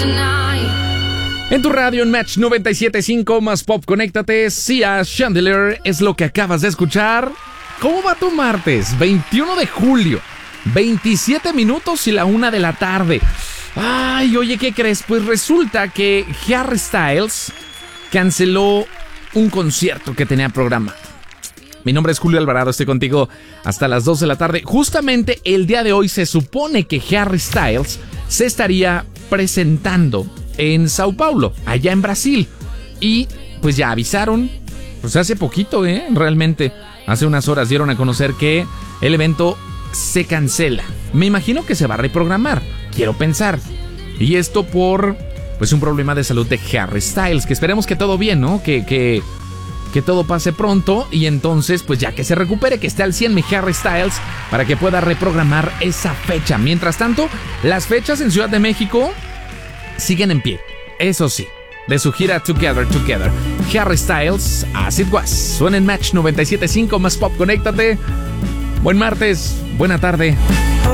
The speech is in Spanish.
En tu radio, en Match 97.5 más Pop, conéctate. Sia Chandelier es lo que acabas de escuchar. ¿Cómo va tu martes? 21 de julio, 27 minutos y la 1 de la tarde. Ay, oye, ¿qué crees? Pues resulta que Harry Styles canceló un concierto que tenía programado. Mi nombre es Julio Alvarado, estoy contigo hasta las 2 de la tarde. Justamente el día de hoy se supone que Harry Styles se estaría presentando en Sao Paulo, allá en Brasil. Y pues ya avisaron, pues hace poquito, realmente, hace unas horas dieron a conocer que el evento se cancela. Me imagino que se va a reprogramar, quiero pensar. Y esto por, pues, un problema de salud de Harry Styles, que esperemos que todo bien, ¿no? Que todo pase pronto y entonces, pues ya que se recupere, que esté al 100 mi Harry Styles para que pueda reprogramar esa fecha. Mientras tanto, las fechas en Ciudad de México siguen en pie, eso sí, de su gira Together. Harry Styles, As It Was. Suena en Match 97.5 más Pop, conéctate. Buen martes, buena tarde.